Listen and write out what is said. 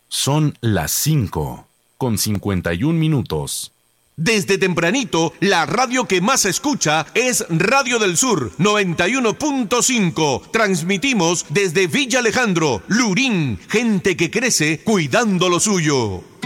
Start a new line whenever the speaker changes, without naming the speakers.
Son las 5:51.
Desde tempranito, la radio que más se escucha es Radio del Sur 91.5. Transmitimos desde Villa Alejandro, Lurín, gente que crece cuidando lo suyo.